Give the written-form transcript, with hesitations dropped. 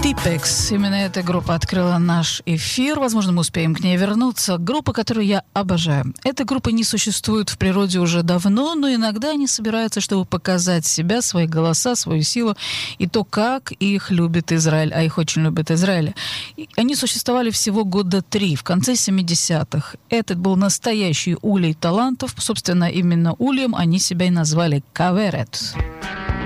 Tipex. Именно эта группа открыла наш эфир. Возможно, мы успеем к ней вернуться. Группа, которую я обожаю. Эта группа не существует в природе уже давно, но иногда они собираются, чтобы показать себя, свои голоса, свою силу и то, как их любит Израиль. А их очень любит Израиль. И они существовали всего года 3, в конце 70-х. Этот был настоящий улей талантов. Собственно, именно ульем они себя и назвали Каверет.